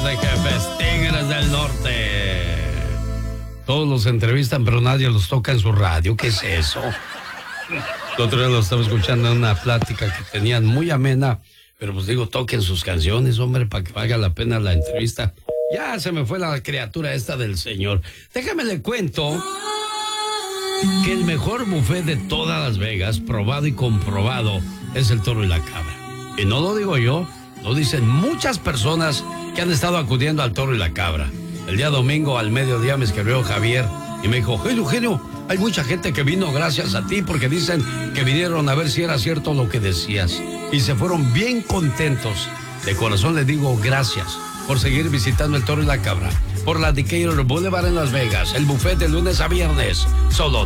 jefes de jefes, Tigres del Norte. Todos los entrevistan, pero nadie los toca en su radio. ¿Qué es eso? El otro día lo estaba escuchando en una plática que tenían muy amena, pero pues digo, toquen sus canciones, hombre, para que valga la pena la entrevista. Ya se me fue la criatura esta del señor. Déjame le cuento que el mejor buffet de todas Las Vegas, probado y comprobado, es el Toro y la Cabra. Y no lo digo yo, lo dicen muchas personas que han estado acudiendo al Toro y la Cabra. El día domingo al mediodía me escribió Javier y me dijo, Eugenio, hay mucha gente que vino gracias a ti porque dicen que vinieron a ver si era cierto lo que decías. Y se fueron bien contentos. De corazón les digo gracias por seguir visitando el Toro y la Cabra. Por la Decatur Boulevard en Las Vegas. El buffet de lunes a viernes. Solo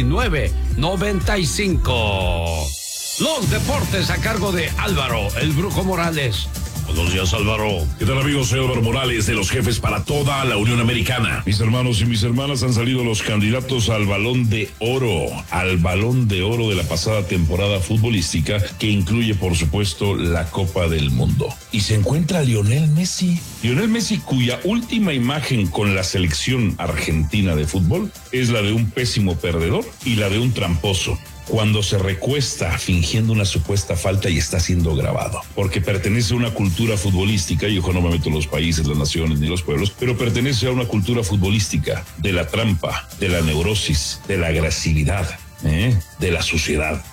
$19.95. Los deportes a cargo de Álvaro, el Brujo Morales. Buenos días, Álvaro. ¿Qué tal, amigos? Soy Álvaro Morales, de los jefes para toda la Unión Americana. Mis hermanos y mis hermanas, han salido los candidatos al Balón de Oro. Al Balón de Oro de la pasada temporada futbolística, que incluye, por supuesto, la Copa del Mundo. Y se encuentra Lionel Messi. Lionel Messi, cuya última imagen con la selección argentina de fútbol es la de un pésimo perdedor y la de un tramposo, cuando se recuesta fingiendo una supuesta falta y está siendo grabado, porque pertenece a una cultura futbolística, y ojo, no me meto en los países, las naciones ni los pueblos, pero pertenece a una cultura futbolística de la trampa, de la neurosis, de la agresividad, de la suciedad.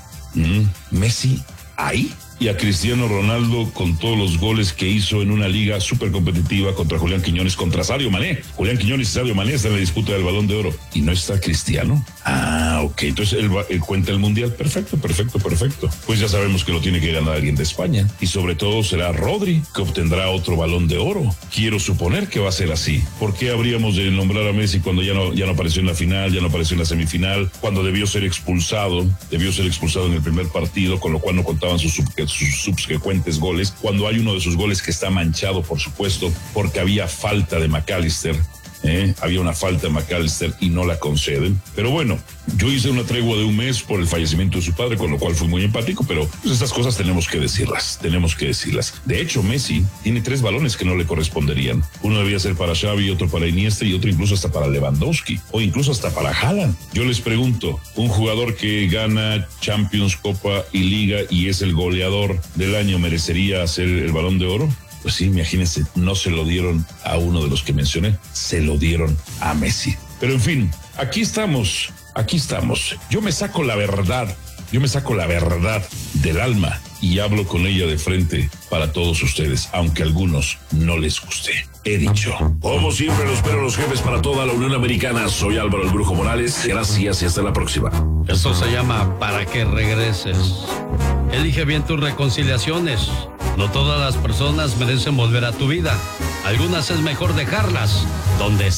Messi ahí. Y a Cristiano Ronaldo con todos los goles que hizo en una liga súper competitiva contra Julián Quiñones, contra Sadio Mané. Julián Quiñones y Sadio Mané están en la disputa del Balón de Oro. ¿Y no está Cristiano? Ah, ok. Entonces él cuenta el Mundial. Perfecto. Pues ya sabemos que lo tiene que ganar alguien de España. Y sobre todo será Rodri, que obtendrá otro Balón de Oro. Quiero suponer que va a ser así. ¿Por qué habríamos de nombrar a Messi cuando ya no apareció en la final, ya no apareció en la semifinal, cuando debió ser expulsado en el primer partido, con lo cual no contaban sus subsecuentes goles, cuando hay uno de sus goles que está manchado, por supuesto, porque había falta de McAllister? Había una falta de McAllister y no la conceden. Pero bueno, yo hice una tregua de un mes por el fallecimiento de su padre, con lo cual fui muy empático, pero pues estas cosas tenemos que decirlas. De hecho, Messi tiene 3 balones que no le corresponderían. Uno debía ser para Xavi, otro para Iniesta y otro incluso hasta para Lewandowski, o incluso hasta para Haaland. Yo les pregunto, un jugador que gana Champions, Copa y Liga y es el goleador del año, ¿merecería hacer el Balón de Oro? Pues sí, imagínense, no se lo dieron a uno de los que mencioné, se lo dieron a Messi. Pero en fin, aquí estamos. Yo me saco la verdad del alma y hablo con ella de frente para todos ustedes, aunque a algunos no les guste. He dicho. Como siempre, los espero los jefes para toda la Unión Americana. Soy Álvaro el Brujo Morales. Gracias y hasta la próxima. Esto se llama Para que regreses. Elige bien tus reconciliaciones. No todas las personas merecen volver a tu vida. Algunas es mejor dejarlas donde están.